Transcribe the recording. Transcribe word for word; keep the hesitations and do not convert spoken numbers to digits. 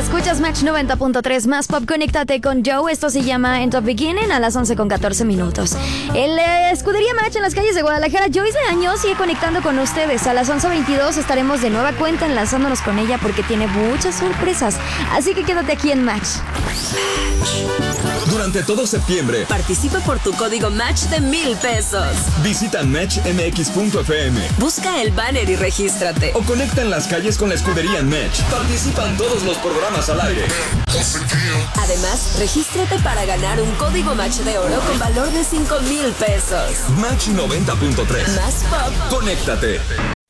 Escuchas Match noventa punto tres más pop, conéctate con Joe. Esto se llama End of Beginning a las once con catorce minutos. El eh, Escudería Match en las calles de Guadalajara. Joyce de Años sigue conectando con ustedes. A las once veintidós estaremos de nueva cuenta enlazándonos con ella porque tiene muchas sorpresas. Así que quédate aquí en Match. Durante todo septiembre, participa por tu código Match de mil pesos. Visita match m x punto f m. Busca el banner y regístrate. O conecta en las calles con la Escudería Match. Participan todos los programas al aire. Además, regístrate para ganar un código Match de oro con valor de cinco mil pesos. Match noventa punto tres. Más pop. Conéctate.